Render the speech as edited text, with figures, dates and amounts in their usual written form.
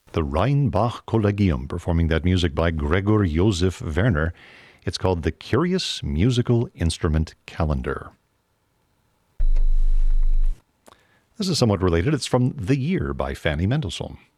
The Rheinbach Collegium performing that music by Gregor Josef Werner. It's called The Curious Musical Instrument Calendar. This is somewhat related. It's from The Year by Fanny Mendelssohn.